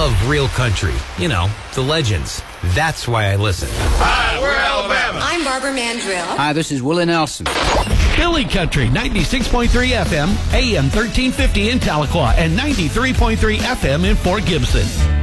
love real country. You know, the legends. That's why I listen. Hi, we're Alabama. I'm Barbara Mandrill. Hi, this is Willie Nelson. Billy Country, 96.3 FM, AM 1350 in Tahlequah, and 93.3 FM in Fort Gibson.